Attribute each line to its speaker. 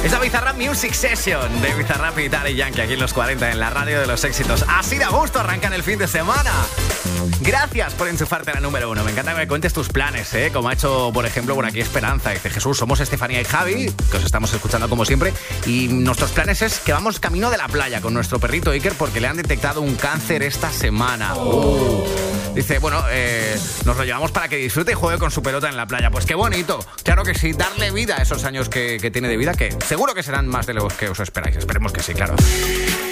Speaker 1: Es la Bizarrap Music Session de Bizarrap y Daddy Yankee aquí en los 40 en la radio de los éxitos. Así da gusto arrancar el fin de semana. Gracias por enchufarte a la número 1. Me encanta que me cuentes tus planes, como ha hecho, por ejemplo, por aquí Esperanza. Dice: Jesús, somos Estefanía y Javi, que os estamos escuchando como siempre, y nuestros planes es que vamos camino de la playa con nuestro perrito Iker porque le han detectado un cáncer esta semana. Dice, bueno, nos lo llevamos para que disfrute y juegue con su pelota en la playa. Pues qué bonito. Claro que sí, darle vida a esos años que tiene de vida, que seguro que serán más de los que os esperáis. Esperemos que sí, claro.